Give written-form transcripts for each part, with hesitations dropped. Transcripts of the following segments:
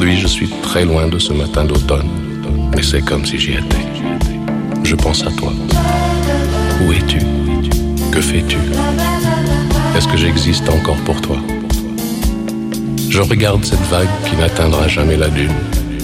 Aujourd'hui, je suis très loin de ce matin d'automne, mais c'est comme si j'y étais. Je pense à toi. Où es-tu? Que fais-tu? Est-ce que j'existe encore pour toi? Je regarde cette vague qui n'atteindra jamais la dune.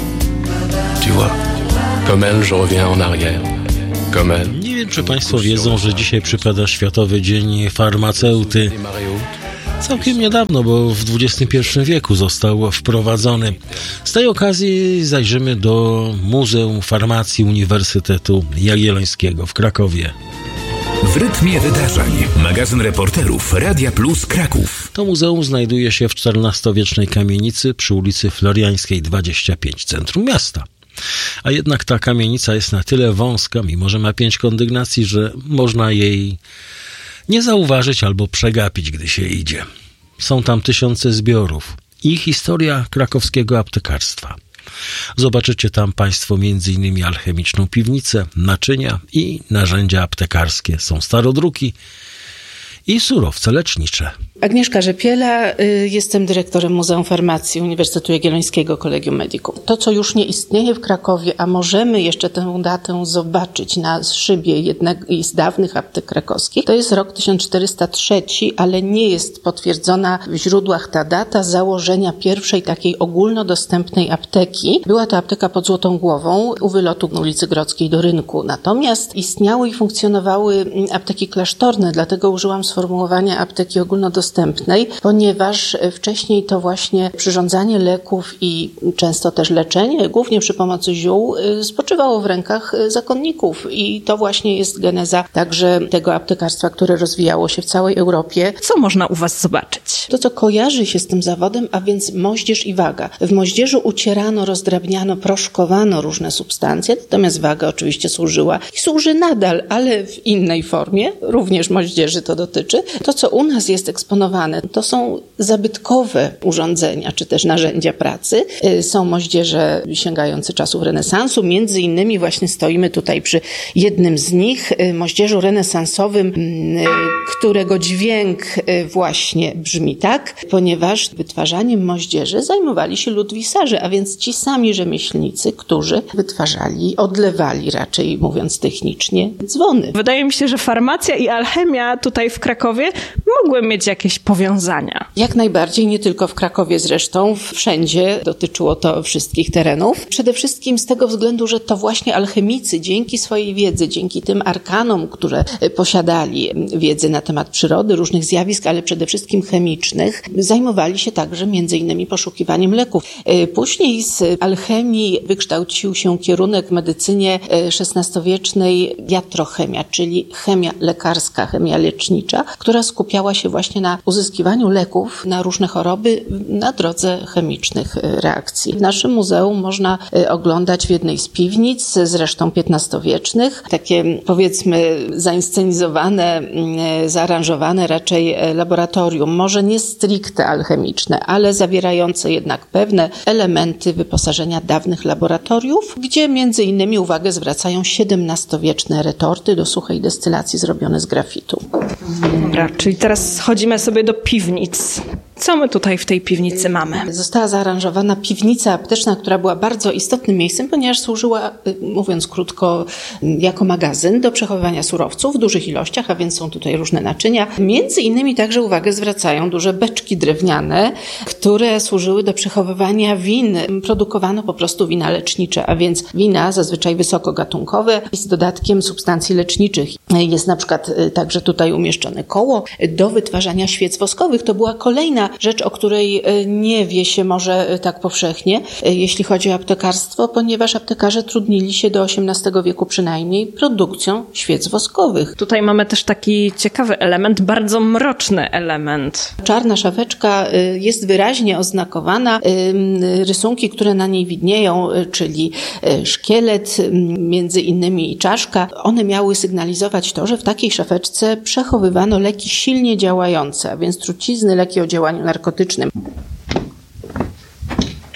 Tu vois, comme elle, je reviens en arrière. Comme elle. Nie wiem, czy Państwo wiedzą, że dzisiaj przypada Światowy Dzień Farmaceuty. Całkiem niedawno, bo w XXI wieku został wprowadzony. Z tej okazji zajrzymy do Muzeum Farmacji Uniwersytetu Jagiellońskiego w Krakowie. W rytmie wydarzeń. Magazyn reporterów Radia Plus Kraków. To muzeum znajduje się w XIV-wiecznej kamienicy przy ulicy Floriańskiej 25, centrum miasta. A jednak ta kamienica jest na tyle wąska, mimo że ma 5 kondygnacji, że można jej nie zauważyć albo przegapić, gdy się idzie. Są tam tysiące zbiorów i historia krakowskiego aptekarstwa. Zobaczycie tam Państwo m.in. alchemiczną piwnicę, naczynia i narzędzia aptekarskie. Są starodruki i surowce lecznicze. Agnieszka Rzepiela, jestem dyrektorem Muzeum Farmacji Uniwersytetu Jagiellońskiego Collegium Medicum. To, co już nie istnieje w Krakowie, a możemy jeszcze tę datę zobaczyć na szybie jednej z dawnych aptek krakowskich, to jest rok 1403, ale nie jest potwierdzona w źródłach ta data założenia pierwszej takiej ogólnodostępnej apteki. Była to apteka pod Złotą Głową u wylotu na ulicy Grodzkiej do Rynku. Natomiast istniały i funkcjonowały apteki klasztorne, dlatego użyłam sformułowania apteki ogólnodostępnej, ponieważ wcześniej to właśnie przyrządzanie leków i często też leczenie, głównie przy pomocy ziół, spoczywało w rękach zakonników i to właśnie jest geneza także tego aptekarstwa, które rozwijało się w całej Europie. Co można u Was zobaczyć? To, co kojarzy się z tym zawodem, a więc moździerz i waga. W moździerzu ucierano, rozdrabniano, proszkowano różne substancje, natomiast waga oczywiście służyła i służy nadal, ale w innej formie, również moździerzy to dotyczy. To, co u nas jest eksponowane, to są zabytkowe urządzenia, czy też narzędzia pracy. Są moździerze sięgające czasów renesansu. Między innymi właśnie stoimy tutaj przy jednym z nich, moździerzu renesansowym, którego dźwięk właśnie brzmi tak, ponieważ wytwarzaniem moździerzy zajmowali się ludwisarze, a więc ci sami rzemieślnicy, którzy wytwarzali, odlewali raczej mówiąc technicznie, dzwony. Wydaje mi się, że farmacja i alchemia tutaj w Krakowie mogły mieć jakieś powiązania. Jak najbardziej, nie tylko w Krakowie zresztą, wszędzie dotyczyło to wszystkich terenów. Przede wszystkim z tego względu, że to właśnie alchemicy dzięki swojej wiedzy, dzięki tym arkanom, które posiadali wiedzę na temat przyrody, różnych zjawisk, ale przede wszystkim chemicznych, zajmowali się także między innymi poszukiwaniem leków. Później z alchemii wykształcił się kierunek w medycynie XVI-wiecznej iatrochemia, czyli chemia lekarska, chemia lecznicza, która skupiała się właśnie na uzyskiwaniu leków na różne choroby na drodze chemicznych reakcji. W naszym muzeum można oglądać w jednej z piwnic, zresztą XV-wiecznych, takie powiedzmy zainscenizowane, zaaranżowane raczej laboratorium, może nie stricte alchemiczne, ale zawierające jednak pewne elementy wyposażenia dawnych laboratoriów, gdzie między innymi uwagę zwracają XVII-wieczne retorty do suchej destylacji zrobione z grafitu. Dobra, czyli teraz schodzimy sobie do piwnic. Co my tutaj w tej piwnicy mamy? Została zaaranżowana piwnica apteczna, która była bardzo istotnym miejscem, ponieważ służyła, mówiąc krótko, jako magazyn do przechowywania surowców w dużych ilościach, a więc są tutaj różne naczynia. Między innymi także uwagę zwracają duże beczki drewniane, które służyły do przechowywania win. Produkowano po prostu wina lecznicze, a więc wina zazwyczaj wysokogatunkowe z dodatkiem substancji leczniczych. Jest na przykład także tutaj umieszczone koło do wytwarzania świec woskowych. To była kolejna rzecz, o której nie wie się może tak powszechnie, jeśli chodzi o aptekarstwo, ponieważ aptekarze trudnili się do XVIII wieku przynajmniej produkcją świec woskowych. Tutaj mamy też taki ciekawy element, bardzo mroczny element. Czarna szafeczka jest wyraźnie oznakowana. Rysunki, które na niej widnieją, czyli szkielet, między innymi i czaszka, one miały sygnalizować to, że w takiej szafeczce przechowywano leki silnie działające, a więc trucizny, leki o działaniu narkotycznym.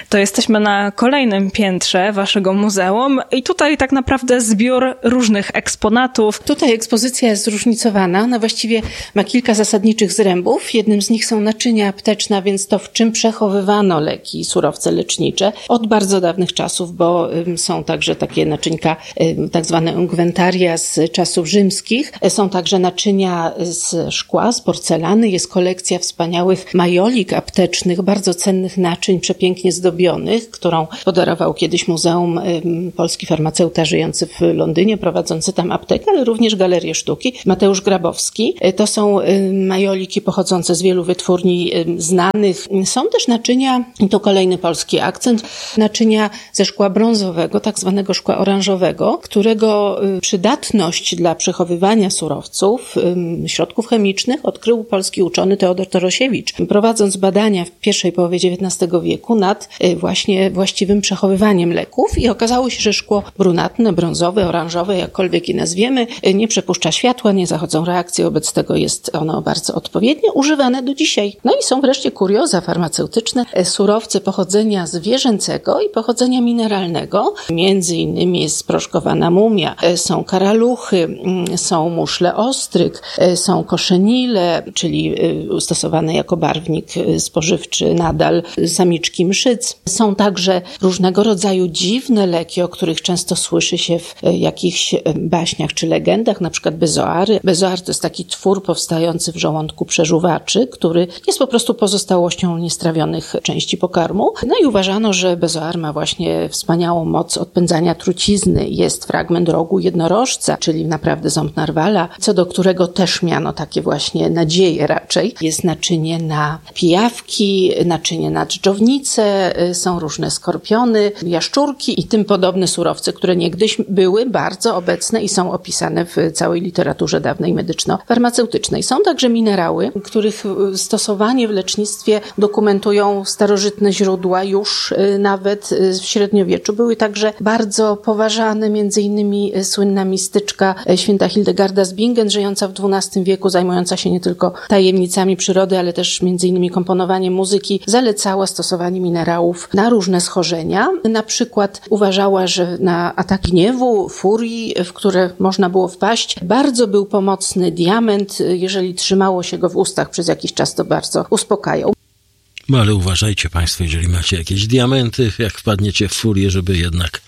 to jesteśmy na kolejnym piętrze waszego muzeum i tutaj tak naprawdę zbiór różnych eksponatów. Tutaj ekspozycja jest zróżnicowana. Ona właściwie ma kilka zasadniczych zrębów. Jednym z nich są naczynia apteczne, więc to, w czym przechowywano leki i surowce lecznicze od bardzo dawnych czasów, bo są także takie naczynka, tak zwane ungwentaria z czasów rzymskich. Są także naczynia z szkła, z porcelany. Jest kolekcja wspaniałych majolik aptecznych, bardzo cennych naczyń, przepięknie zdobionych, którą podarował kiedyś Muzeum Polski Farmaceuta żyjący w Londynie, prowadzący tam aptekę, ale również Galerię Sztuki. Mateusz Grabowski. To są majoliki pochodzące z wielu wytwórni znanych. Są też naczynia, i to kolejny polski akcent, naczynia ze szkła brązowego, tak zwanego szkła oranżowego, którego przydatność dla przechowywania surowców, środków chemicznych odkrył polski uczony Teodor Torosiewicz, prowadząc badania w pierwszej połowie XIX wieku nad właśnie właściwym przechowywaniem leków i okazało się, że szkło brunatne, brązowe, oranżowe, jakkolwiek je nazwiemy, nie przepuszcza światła, nie zachodzą reakcje, wobec tego jest ono bardzo odpowiednio używane do dzisiaj. No i są wreszcie kurioza farmaceutyczne, surowce pochodzenia zwierzęcego i pochodzenia mineralnego. Między innymi jest sproszkowana mumia, są karaluchy, są muszle ostryg, są koszenile, czyli stosowane jako barwnik spożywczy nadal samiczki mszyc. Są także różnego rodzaju dziwne leki, o których często słyszy się w jakichś baśniach czy legendach, na przykład bezoary. Bezoar to jest taki twór powstający w żołądku przeżuwaczy, który jest po prostu pozostałością niestrawionych części pokarmu. No i uważano, że bezoar ma właśnie wspaniałą moc odpędzania trucizny. Jest fragment rogu jednorożca, czyli naprawdę ząb narwala, co do którego też miano takie właśnie nadzieje raczej. Jest naczynie na pijawki, naczynie na dżdżownice, są różne skorpiony, jaszczurki i tym podobne surowce, które niegdyś były bardzo obecne i są opisane w całej literaturze dawnej medyczno-farmaceutycznej. Są także minerały, których stosowanie w lecznictwie dokumentują starożytne źródła już nawet w średniowieczu. Były także bardzo poważane, między innymi słynna mistyczka święta Hildegarda z Bingen, żyjąca w XII wieku, zajmująca się nie tylko tajemnicami przyrody, ale też między innymi komponowaniem muzyki, zalecała stosowanie minerałów na różne schorzenia. Na przykład uważała, że na ataki gniewu, furii, w które można było wpaść, bardzo był pomocny diament. Jeżeli trzymało się go w ustach przez jakiś czas, to bardzo uspokajał. No ale uważajcie Państwo, jeżeli macie jakieś diamenty, jak wpadniecie w furię, żeby jednak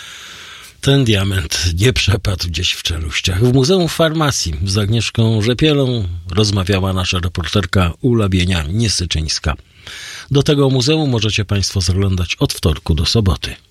ten diament nie przepadł gdzieś w czeluściach. W Muzeum Farmacji z Agnieszką Rzepielą rozmawiała nasza reporterka Ula Bienia-Niesyczyńska. Do tego muzeum możecie Państwo zaglądać od wtorku do soboty.